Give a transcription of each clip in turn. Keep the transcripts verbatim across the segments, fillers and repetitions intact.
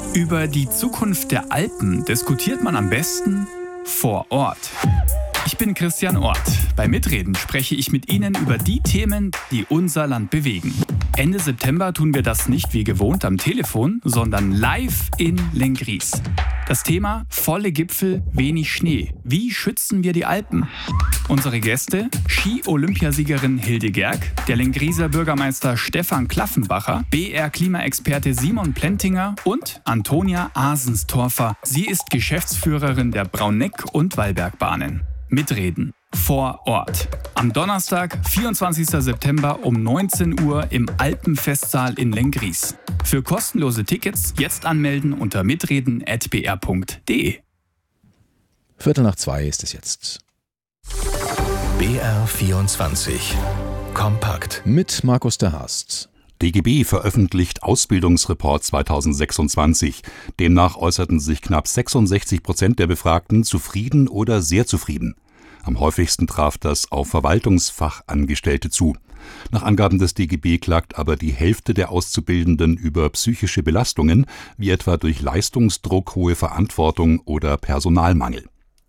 Über die Zukunft der Alpen diskutiert man am besten vor Ort. Ich bin Christian Ort. Bei Mitreden spreche ich mit Ihnen über die Themen, die unser Land bewegen. Ende September tun wir das nicht wie gewohnt am Telefon, sondern live in Lenggries. Das Thema: volle Gipfel, wenig Schnee. Wie schützen wir die Alpen? Unsere Gäste: Ski-Olympiasiegerin Hilde Gerg, der Lengrieser Bürgermeister Stefan Klaffenbacher, B R-Klimaexperte Simon Plentinger und Antonia Asenstorfer. Sie ist Geschäftsführerin der Brauneck- und Wallbergbahnen. Mitreden vor Ort. Am Donnerstag, vierundzwanzigsten September um neunzehn Uhr im Alpenfestsaal in Lenggries. Für kostenlose Tickets jetzt anmelden unter mitreden at b r punkt d e. Viertel nach zwei ist es jetzt. B R vierundzwanzig. Kompakt. Mit Markus der Haast. D G B veröffentlicht Ausbildungsreport zweitausendsechsundzwanzig. Demnach äußerten sich knapp sechsundsechzig Prozent der Befragten zufrieden oder sehr zufrieden. Am häufigsten traf das auf Verwaltungsfachangestellte zu. Nach Angaben des D G B klagt aber die Hälfte der Auszubildenden über psychische Belastungen, wie etwa durch Leistungsdruck, hohe Verantwortung oder Personalmangel.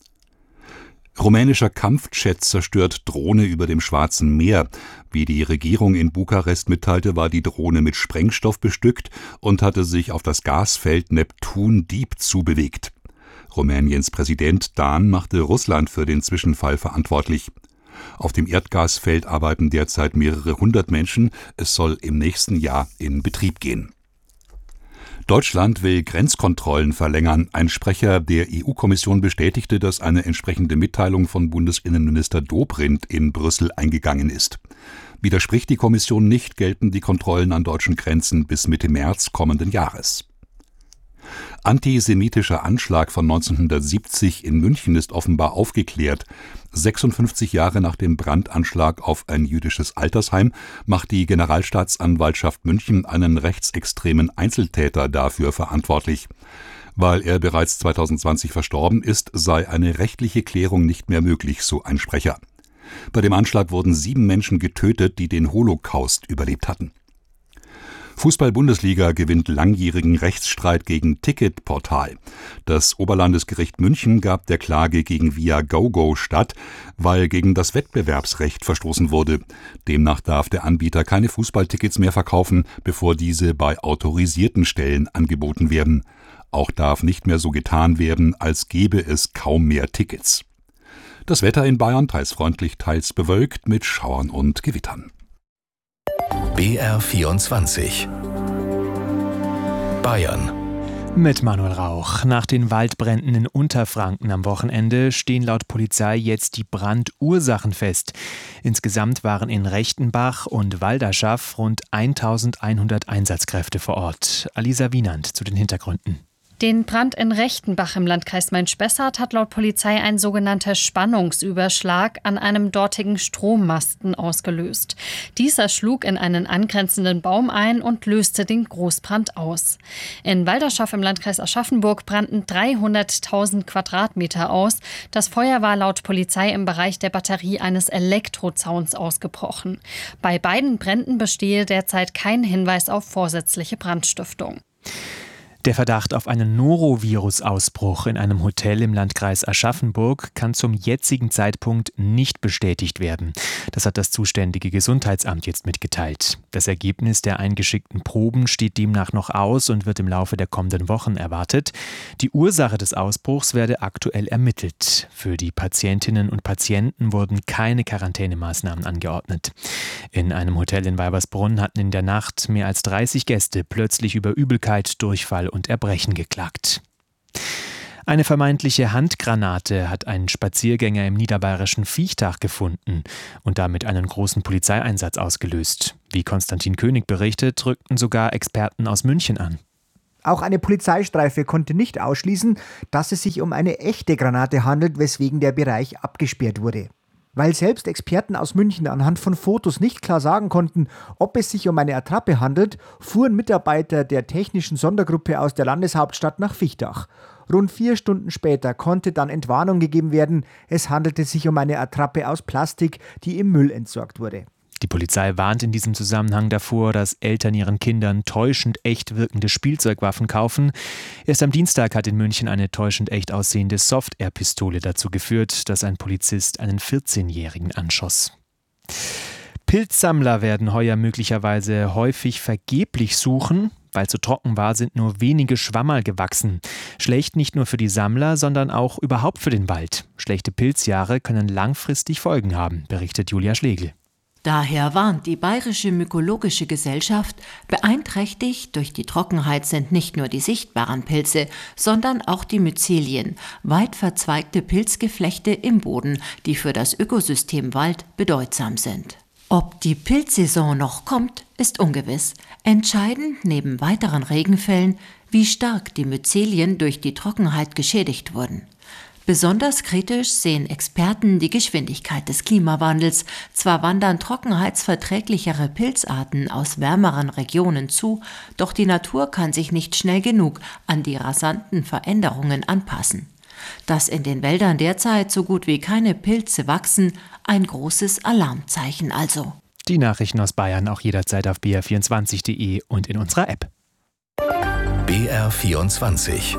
Rumänischer Kampfjet zerstört Drohne über dem Schwarzen Meer. Wie die Regierung in Bukarest mitteilte, war die Drohne mit Sprengstoff bestückt und hatte sich auf das Gasfeld Neptun Deep zubewegt. Rumäniens Präsident Dan machte Russland für den Zwischenfall verantwortlich. Auf dem Erdgasfeld arbeiten derzeit mehrere hundert Menschen. Es soll im nächsten Jahr in Betrieb gehen. Deutschland will Grenzkontrollen verlängern. Ein Sprecher der E U-Kommission bestätigte, dass eine entsprechende Mitteilung von Bundesinnenminister Dobrindt in Brüssel eingegangen ist. Widerspricht die Kommission nicht, gelten die Kontrollen an deutschen Grenzen bis Mitte März kommenden Jahres. Antisemitischer Anschlag von neunzehnhundertsiebzig in München ist offenbar aufgeklärt. sechsundfünfzig Jahre nach dem Brandanschlag auf ein jüdisches Altersheim macht die Generalstaatsanwaltschaft München einen rechtsextremen Einzeltäter dafür verantwortlich. Weil er bereits zweitausendzwanzig verstorben ist, sei eine rechtliche Klärung nicht mehr möglich, so ein Sprecher. Bei dem Anschlag wurden sieben Menschen getötet, die den Holocaust überlebt hatten. Fußball-Bundesliga gewinnt langjährigen Rechtsstreit gegen Ticketportal. Das Oberlandesgericht München gab der Klage gegen Viagogo statt, weil gegen das Wettbewerbsrecht verstoßen wurde. Demnach darf der Anbieter keine Fußballtickets mehr verkaufen, bevor diese bei autorisierten Stellen angeboten werden. Auch darf nicht mehr so getan werden, als gäbe es kaum mehr Tickets. Das Wetter in Bayern teils freundlich, teils bewölkt mit Schauern und Gewittern. B R vierundzwanzig. Bayern. Mit Manuel Rauch. Nach den Waldbränden in Unterfranken am Wochenende stehen laut Polizei jetzt die Brandursachen fest. Insgesamt waren in Rechtenbach und Walderschaff rund eintausendeinhundert Einsatzkräfte vor Ort. Alisa Wienand zu den Hintergründen. Den Brand in Rechtenbach im Landkreis Main-Spessart hat laut Polizei ein sogenannter Spannungsüberschlag an einem dortigen Strommasten ausgelöst. Dieser schlug in einen angrenzenden Baum ein und löste den Großbrand aus. In Walderschaff im Landkreis Aschaffenburg brannten dreihunderttausend Quadratmeter aus. Das Feuer war laut Polizei im Bereich der Batterie eines Elektrozauns ausgebrochen. Bei beiden Bränden bestehe derzeit kein Hinweis auf vorsätzliche Brandstiftung. Der Verdacht auf einen Norovirus-Ausbruch in einem Hotel im Landkreis Aschaffenburg kann zum jetzigen Zeitpunkt nicht bestätigt werden. Das hat das zuständige Gesundheitsamt jetzt mitgeteilt. Das Ergebnis der eingeschickten Proben steht demnach noch aus und wird im Laufe der kommenden Wochen erwartet. Die Ursache des Ausbruchs werde aktuell ermittelt. Für die Patientinnen und Patienten wurden keine Quarantänemaßnahmen angeordnet. In einem Hotel in Weibersbrunn hatten in der Nacht mehr als dreißig Gäste plötzlich über Übelkeit, Durchfall und Erbrechen geklagt. Eine vermeintliche Handgranate hat ein Spaziergänger im niederbayerischen Viechtach gefunden und damit einen großen Polizeieinsatz ausgelöst. Wie Konstantin König berichtet, rückten sogar Experten aus München an. Auch eine Polizeistreife konnte nicht ausschließen, dass es sich um eine echte Granate handelt, weswegen der Bereich abgesperrt wurde. Weil selbst Experten aus München anhand von Fotos nicht klar sagen konnten, ob es sich um eine Attrappe handelt, fuhren Mitarbeiter der technischen Sondergruppe aus der Landeshauptstadt nach Viechtach. Rund vier Stunden später konnte dann Entwarnung gegeben werden, es handelte sich um eine Attrappe aus Plastik, die im Müll entsorgt wurde. Die Polizei warnt in diesem Zusammenhang davor, dass Eltern ihren Kindern täuschend echt wirkende Spielzeugwaffen kaufen. Erst am Dienstag hat in München eine täuschend echt aussehende Soft-Air-Pistole dazu geführt, dass ein Polizist einen vierzehnjährigen anschoss. Pilzsammler werden heuer möglicherweise häufig vergeblich suchen. Weil es so trocken war, sind nur wenige Schwammerl gewachsen. Schlecht nicht nur für die Sammler, sondern auch überhaupt für den Wald. Schlechte Pilzjahre können langfristig Folgen haben, berichtet Julia Schlegel. Daher warnt die Bayerische Mykologische Gesellschaft, beeinträchtigt durch die Trockenheit sind nicht nur die sichtbaren Pilze, sondern auch die Myzelien, weit verzweigte Pilzgeflechte im Boden, die für das Ökosystem Wald bedeutsam sind. Ob die Pilzsaison noch kommt, ist ungewiss. Entscheidend neben weiteren Regenfällen, wie stark die Myzelien durch die Trockenheit geschädigt wurden. Besonders kritisch sehen Experten die Geschwindigkeit des Klimawandels. Zwar wandern trockenheitsverträglichere Pilzarten aus wärmeren Regionen zu, doch die Natur kann sich nicht schnell genug an die rasanten Veränderungen anpassen. Dass in den Wäldern derzeit so gut wie keine Pilze wachsen, ein großes Alarmzeichen also. Die Nachrichten aus Bayern auch jederzeit auf b r vierundzwanzig punkt de und in unserer App. B R vierundzwanzig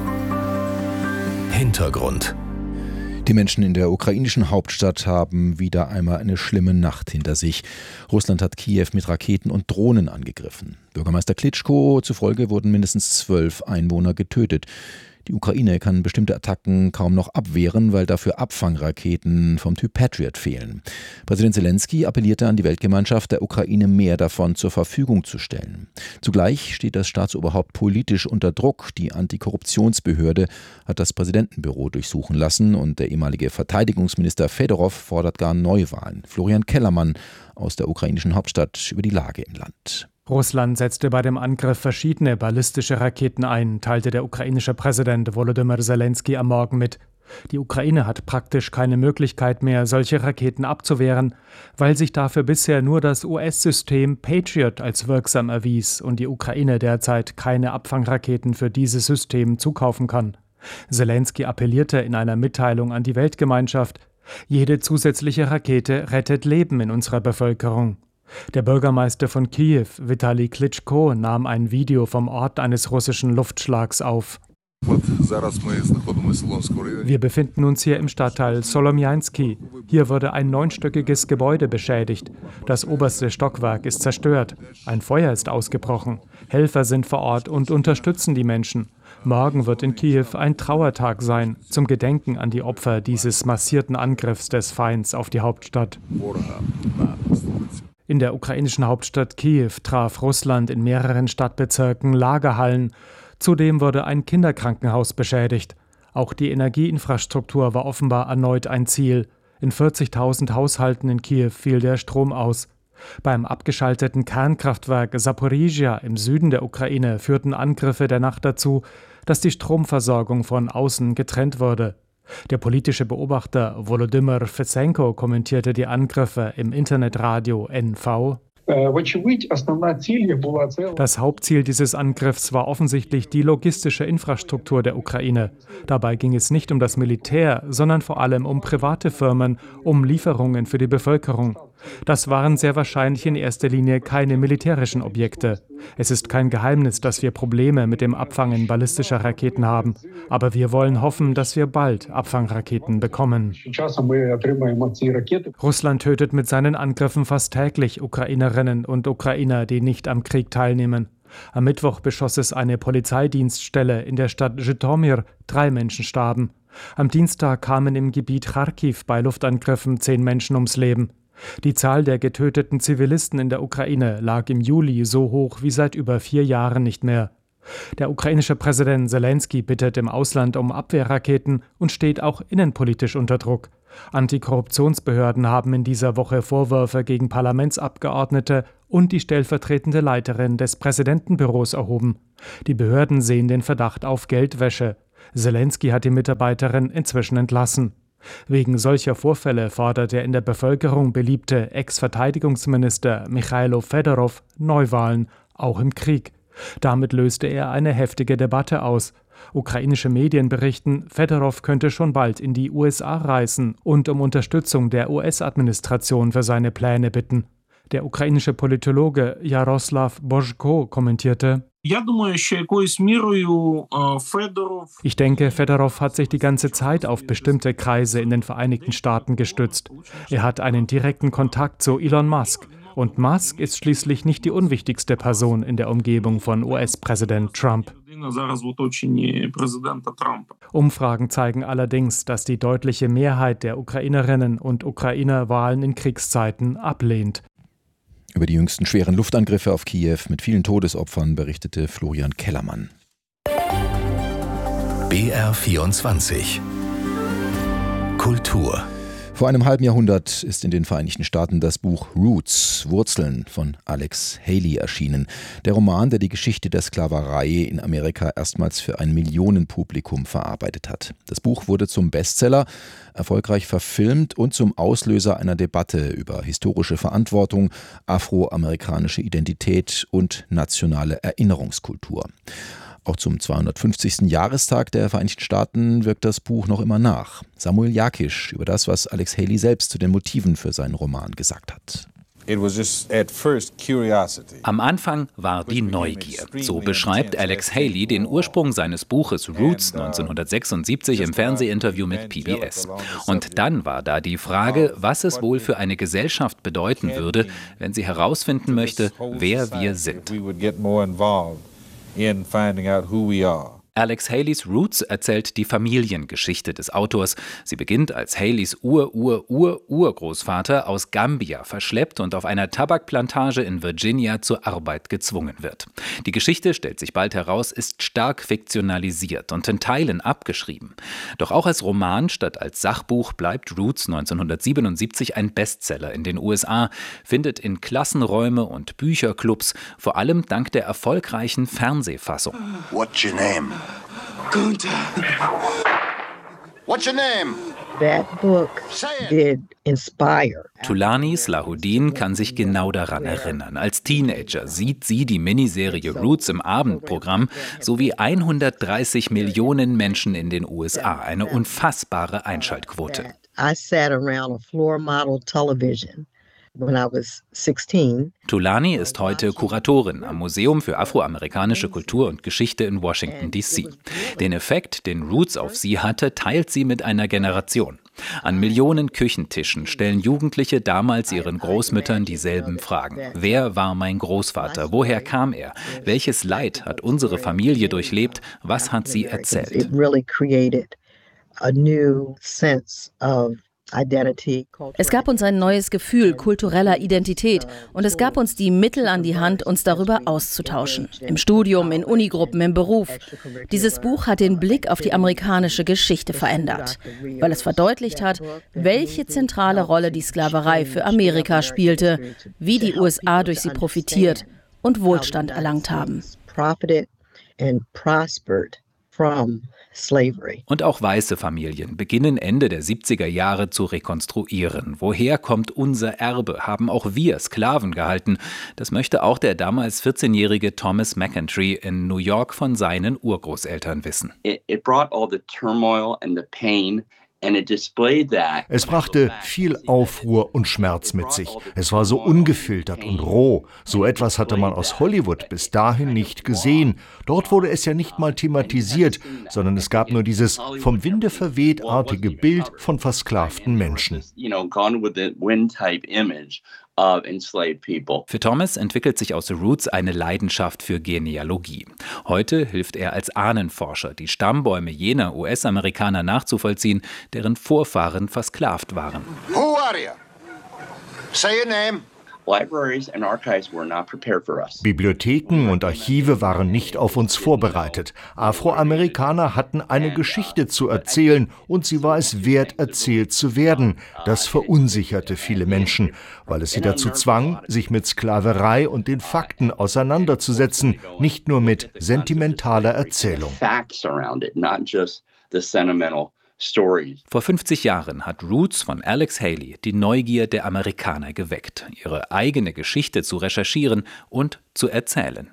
Hintergrund. Die Menschen in der ukrainischen Hauptstadt haben wieder einmal eine schlimme Nacht hinter sich. Russland hat Kiew mit Raketen und Drohnen angegriffen. Bürgermeister Klitschko zufolge wurden mindestens zwölf Einwohner getötet. Die Ukraine kann bestimmte Attacken kaum noch abwehren, weil dafür Abfangraketen vom Typ Patriot fehlen. Präsident Zelensky appellierte an die Weltgemeinschaft, der Ukraine mehr davon zur Verfügung zu stellen. Zugleich steht das Staatsoberhaupt politisch unter Druck. Die Antikorruptionsbehörde hat das Präsidentenbüro durchsuchen lassen und der ehemalige Verteidigungsminister Fedorov fordert gar Neuwahlen. Florian Kellermann aus der ukrainischen Hauptstadt über die Lage im Land. Russland setzte bei dem Angriff verschiedene ballistische Raketen ein, teilte der ukrainische Präsident Volodymyr Zelensky am Morgen mit. Die Ukraine hat praktisch keine Möglichkeit mehr, solche Raketen abzuwehren, weil sich dafür bisher nur das U S-System Patriot als wirksam erwies und die Ukraine derzeit keine Abfangraketen für dieses System zukaufen kann. Zelensky appellierte in einer Mitteilung an die Weltgemeinschaft: Jede zusätzliche Rakete rettet Leben in unserer Bevölkerung. Der Bürgermeister von Kiew, Vitali Klitschko, nahm ein Video vom Ort eines russischen Luftschlags auf. Wir befinden uns hier im Stadtteil Solomjansky. Hier wurde ein neunstöckiges Gebäude beschädigt. Das oberste Stockwerk ist zerstört. Ein Feuer ist ausgebrochen. Helfer sind vor Ort und unterstützen die Menschen. Morgen wird in Kiew ein Trauertag sein, zum Gedenken an die Opfer dieses massierten Angriffs des Feinds auf die Hauptstadt. In der ukrainischen Hauptstadt Kiew traf Russland in mehreren Stadtbezirken Lagerhallen. Zudem wurde ein Kinderkrankenhaus beschädigt. Auch die Energieinfrastruktur war offenbar erneut ein Ziel. In vierzigtausend Haushalten in Kiew fiel der Strom aus. Beim abgeschalteten Kernkraftwerk Saporizhia im Süden der Ukraine führten Angriffe der Nacht dazu, dass die Stromversorgung von außen getrennt wurde. Der politische Beobachter Volodymyr Fesenko kommentierte die Angriffe im Internetradio N V. Das Hauptziel dieses Angriffs war offensichtlich die logistische Infrastruktur der Ukraine. Dabei ging es nicht um das Militär, sondern vor allem um private Firmen, um Lieferungen für die Bevölkerung. Das waren sehr wahrscheinlich in erster Linie keine militärischen Objekte. Es ist kein Geheimnis, dass wir Probleme mit dem Abfangen ballistischer Raketen haben. Aber wir wollen hoffen, dass wir bald Abfangraketen bekommen. Russland tötet mit seinen Angriffen fast täglich Ukrainerinnen und Ukrainer, die nicht am Krieg teilnehmen. Am Mittwoch beschoss es eine Polizeidienststelle in der Stadt Zhytomyr. Drei Menschen starben. Am Dienstag kamen im Gebiet Charkiw bei Luftangriffen zehn Menschen ums Leben. Die Zahl der getöteten Zivilisten in der Ukraine lag im Juli so hoch wie seit über vier Jahren nicht mehr. Der ukrainische Präsident Zelensky bittet im Ausland um Abwehrraketen und steht auch innenpolitisch unter Druck. Antikorruptionsbehörden haben in dieser Woche Vorwürfe gegen Parlamentsabgeordnete und die stellvertretende Leiterin des Präsidentenbüros erhoben. Die Behörden sehen den Verdacht auf Geldwäsche. Zelensky hat die Mitarbeiterin inzwischen entlassen. Wegen solcher Vorfälle fordert der in der Bevölkerung beliebte Ex-Verteidigungsminister Michailo Fedorov Neuwahlen, auch im Krieg. Damit löste er eine heftige Debatte aus. Ukrainische Medien berichten, Fedorov könnte schon bald in die U S A reisen und um Unterstützung der U S-Administration für seine Pläne bitten. Der ukrainische Politologe Jaroslav Božko kommentierte: Ich denke, Fedorow hat sich die ganze Zeit auf bestimmte Kreise in den Vereinigten Staaten gestützt. Er hat einen direkten Kontakt zu Elon Musk. Und Musk ist schließlich nicht die unwichtigste Person in der Umgebung von U S-Präsident Trump. Umfragen zeigen allerdings, dass die deutliche Mehrheit der Ukrainerinnen und Ukrainer Wahlen in Kriegszeiten ablehnt. Über die jüngsten schweren Luftangriffe auf Kiew mit vielen Todesopfern berichtete Florian Kellermann. B R vierundzwanzig Kultur. Vor einem halben Jahrhundert ist in den Vereinigten Staaten das Buch Roots, Wurzeln von Alex Haley erschienen. Der Roman, der die Geschichte der Sklaverei in Amerika erstmals für ein Millionenpublikum verarbeitet hat. Das Buch wurde zum Bestseller, erfolgreich verfilmt und zum Auslöser einer Debatte über historische Verantwortung, afroamerikanische Identität und nationale Erinnerungskultur. Auch zum zweihundertfünfzigsten Jahrestag der Vereinigten Staaten wirkt das Buch noch immer nach. Samuel Jakisch über das, was Alex Haley selbst zu den Motiven für seinen Roman gesagt hat. Am Anfang war die Neugier. So beschreibt Alex Haley den Ursprung seines Buches Roots neunzehnhundertsechsundsiebzig im Fernsehinterview mit P B S. Und dann war da die Frage, was es wohl für eine Gesellschaft bedeuten würde, wenn sie herausfinden möchte, wer wir sind. in finding out who we are. Alex Haleys Roots erzählt die Familiengeschichte des Autors. Sie beginnt, als Haleys Ur-Ur-Ur-Urgroßvater aus Gambia verschleppt und auf einer Tabakplantage in Virginia zur Arbeit gezwungen wird. Die Geschichte, stellt sich bald heraus, ist stark fiktionalisiert und in Teilen abgeschrieben. Doch auch als Roman statt als Sachbuch bleibt Roots neunzehnhundertsiebenundsiebzig ein Bestseller in den U S A, findet in Klassenräume und Bücherclubs, vor allem dank der erfolgreichen Fernsehfassung. What's your name? Gunther. What's your name? That book did inspire. Tulani Slahuddin kann sich genau daran erinnern. Als Teenager sieht sie die Miniserie Roots im Abendprogramm sowie hundertdreißig Millionen Menschen in den U S A. Eine unfassbare Einschaltquote. I sat around a floor model television. When I was sixteen. Tulani ist heute Kuratorin am Museum für afroamerikanische Kultur und Geschichte in Washington D C Den Effekt, den Roots auf sie hatte, teilt sie mit einer Generation. An Millionen Küchentischen stellen Jugendliche damals ihren Großmüttern dieselben Fragen. Wer war mein Großvater? Woher kam er? Welches Leid hat unsere Familie durchlebt? Was hat sie erzählt? It really created a new sense of Es gab uns ein neues Gefühl kultureller Identität und es gab uns die Mittel an die Hand, uns darüber auszutauschen. Im Studium, in Unigruppen, im Beruf. Dieses Buch hat den Blick auf die amerikanische Geschichte verändert, weil es verdeutlicht hat, welche zentrale Rolle die Sklaverei für Amerika spielte, wie die U S A durch sie profitiert und Wohlstand erlangt haben. Und auch weiße Familien beginnen Ende der siebziger Jahre zu rekonstruieren. Woher kommt unser Erbe? Haben auch wir Sklaven gehalten? Das möchte auch der damals vierzehnjährige Thomas McEntry in New York von seinen Urgroßeltern wissen. It, it brought all the turmoil and the pain. Es brachte viel Aufruhr und Schmerz mit sich. Es war so ungefiltert und roh. So etwas hatte man aus Hollywood bis dahin nicht gesehen. Dort wurde es ja nicht mal thematisiert, sondern es gab nur dieses vom Winde verweht-artige Bild von versklavten Menschen. Für Thomas entwickelt sich aus The Roots eine Leidenschaft für Genealogie. Heute hilft er als Ahnenforscher, die Stammbäume jener U S-Amerikaner nachzuvollziehen, deren Vorfahren versklavt waren. Who are you? Say your name. Bibliotheken und Archive waren nicht auf uns vorbereitet. Afroamerikaner hatten eine Geschichte zu erzählen und sie war es wert, erzählt zu werden. Das verunsicherte viele Menschen, weil es sie dazu zwang, sich mit Sklaverei und den Fakten auseinanderzusetzen, nicht nur mit sentimentaler Erzählung. Vor fünfzig Jahren hat Roots von Alex Haley die Neugier der Amerikaner geweckt, ihre eigene Geschichte zu recherchieren und zu erzählen.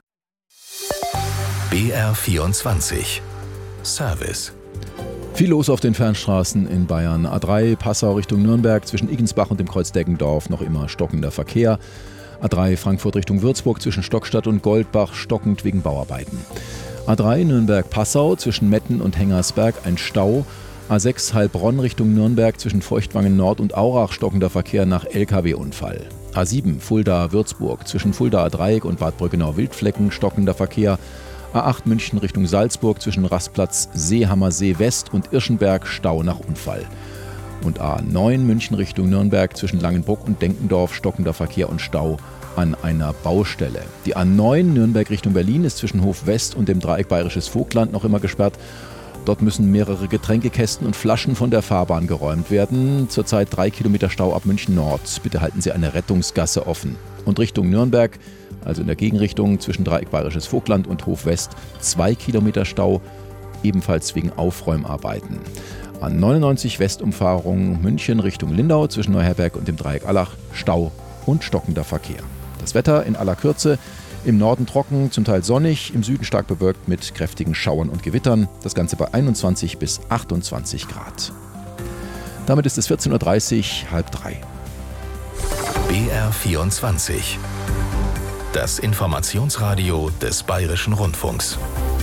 B R vierundzwanzig Service. Viel los auf den Fernstraßen in Bayern. A drei Passau Richtung Nürnberg, zwischen Igensbach und dem Kreuz Deggendorf noch immer stockender Verkehr. A drei Frankfurt Richtung Würzburg zwischen Stockstadt und Goldbach stockend wegen Bauarbeiten. A drei Nürnberg-Passau zwischen Metten und Hengersberg ein Stau. A sechs Heilbronn Richtung Nürnberg zwischen Feuchtwangen Nord und Aurach stockender Verkehr nach L K W-Unfall. A sieben Fulda-Würzburg zwischen Fuldaer Dreieck und Bad Brückenau-Wildflecken stockender Verkehr. A acht München Richtung Salzburg zwischen Rastplatz Seehammersee West und Irschenberg Stau nach Unfall. Und A neun München Richtung Nürnberg zwischen Langenbruck und Denkendorf stockender Verkehr und Stau an einer Baustelle. Die A neun Nürnberg Richtung Berlin ist zwischen Hof West und dem Dreieck Bayerisches Vogtland noch immer gesperrt. Dort müssen mehrere Getränkekästen und Flaschen von der Fahrbahn geräumt werden. Zurzeit drei Kilometer Stau ab München Nord. Bitte halten Sie eine Rettungsgasse offen. Und Richtung Nürnberg, also in der Gegenrichtung zwischen Dreieck Bayerisches Vogtland und Hof West, zwei Kilometer Stau, ebenfalls wegen Aufräumarbeiten. A neunundneunzig Westumfahrung München Richtung Lindau zwischen Neuherberg und dem Dreieck Allach, Stau und stockender Verkehr. Das Wetter in aller Kürze: im Norden trocken, zum Teil sonnig, im Süden stark bewölkt mit kräftigen Schauern und Gewittern. Das Ganze bei einundzwanzig bis achtundzwanzig Grad. Damit ist es vierzehn Uhr dreißig, halb drei. B R vierundzwanzig. Das Informationsradio des Bayerischen Rundfunks.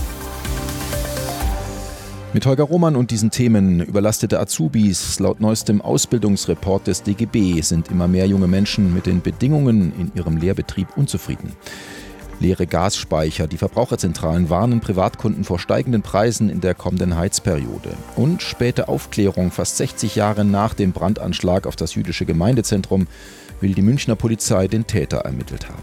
Mit Holger Roman und diesen Themen: Überlastete Azubis. Laut neuestem Ausbildungsreport des D G B sind immer mehr junge Menschen mit den Bedingungen in ihrem Lehrbetrieb unzufrieden. Leere Gasspeicher. Die Verbraucherzentralen warnen Privatkunden vor steigenden Preisen in der kommenden Heizperiode. Und späte Aufklärung. Fast sechzig Jahre nach dem Brandanschlag auf das jüdische Gemeindezentrum will die Münchner Polizei den Täter ermittelt haben.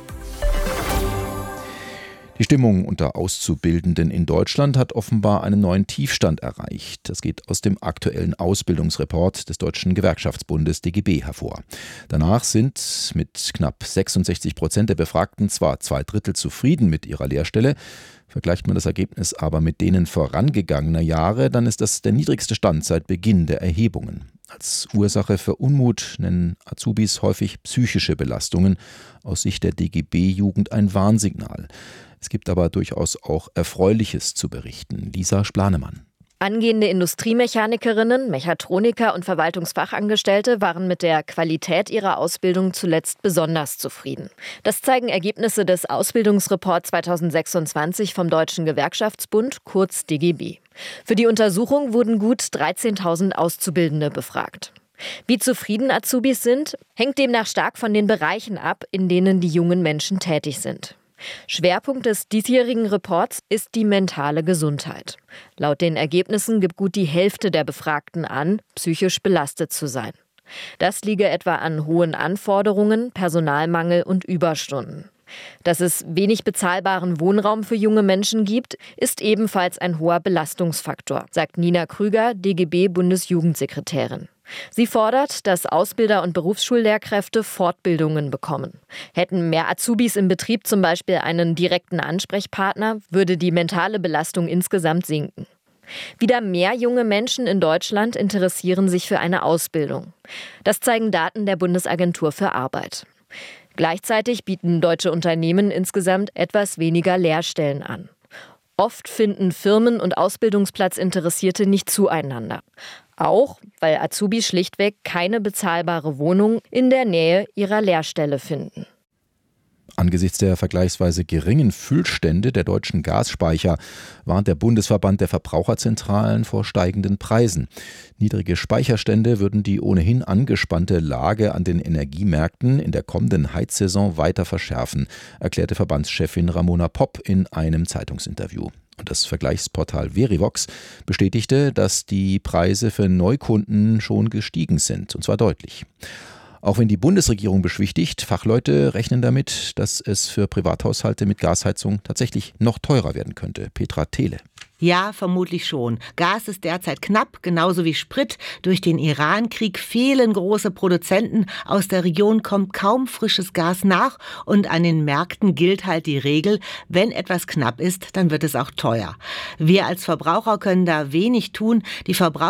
Die Stimmung unter Auszubildenden in Deutschland hat offenbar einen neuen Tiefstand erreicht. Das geht aus dem aktuellen Ausbildungsreport des Deutschen Gewerkschaftsbundes D G B hervor. Danach sind mit knapp sechsundsechzig Prozent der Befragten zwar zwei Drittel zufrieden mit ihrer Lehrstelle. Vergleicht man das Ergebnis aber mit denen vorangegangener Jahre, dann ist das der niedrigste Stand seit Beginn der Erhebungen. Als Ursache für Unmut nennen Azubis häufig psychische Belastungen. Aus Sicht der D G B-Jugend ein Warnsignal. Es gibt aber durchaus auch Erfreuliches zu berichten. Lisa Splanemann. Angehende Industriemechanikerinnen, Mechatroniker und Verwaltungsfachangestellte waren mit der Qualität ihrer Ausbildung zuletzt besonders zufrieden. Das zeigen Ergebnisse des Ausbildungsreports zweitausendsechsundzwanzig vom Deutschen Gewerkschaftsbund, kurz D G B. Für die Untersuchung wurden gut dreizehntausend Auszubildende befragt. Wie zufrieden Azubis sind, hängt demnach stark von den Bereichen ab, in denen die jungen Menschen tätig sind. Schwerpunkt des diesjährigen Reports ist die mentale Gesundheit. Laut den Ergebnissen gibt gut die Hälfte der Befragten an, psychisch belastet zu sein. Das liege etwa an hohen Anforderungen, Personalmangel und Überstunden. Dass es wenig bezahlbaren Wohnraum für junge Menschen gibt, ist ebenfalls ein hoher Belastungsfaktor, sagt Nina Krüger, D G B-Bundesjugendsekretärin. Sie fordert, dass Ausbilder und Berufsschullehrkräfte Fortbildungen bekommen. Hätten mehr Azubis im Betrieb zum Beispiel einen direkten Ansprechpartner, würde die mentale Belastung insgesamt sinken. Wieder mehr junge Menschen in Deutschland interessieren sich für eine Ausbildung. Das zeigen Daten der Bundesagentur für Arbeit. Gleichzeitig bieten deutsche Unternehmen insgesamt etwas weniger Lehrstellen an. Oft finden Firmen und Ausbildungsplatzinteressierte nicht zueinander. Auch, weil Azubis schlichtweg keine bezahlbare Wohnung in der Nähe ihrer Lehrstelle finden. Angesichts der vergleichsweise geringen Füllstände der deutschen Gasspeicher warnt der Bundesverband der Verbraucherzentralen vor steigenden Preisen. Niedrige Speicherstände würden die ohnehin angespannte Lage an den Energiemärkten in der kommenden Heizsaison weiter verschärfen, erklärte Verbandschefin Ramona Popp in einem Zeitungsinterview. Und das Vergleichsportal Verivox bestätigte, dass die Preise für Neukunden schon gestiegen sind, und zwar deutlich. Auch wenn die Bundesregierung beschwichtigt, Fachleute rechnen damit, dass es für Privathaushalte mit Gasheizung tatsächlich noch teurer werden könnte. Petra Tehle. Ja, vermutlich schon. Gas ist derzeit knapp, genauso wie Sprit. Durch den Iran-Krieg fehlen große Produzenten. Aus der Region kommt kaum frisches Gas nach. Und an den Märkten gilt halt die Regel, wenn etwas knapp ist, dann wird es auch teuer. Wir als Verbraucher können da wenig tun. Die Verbraucher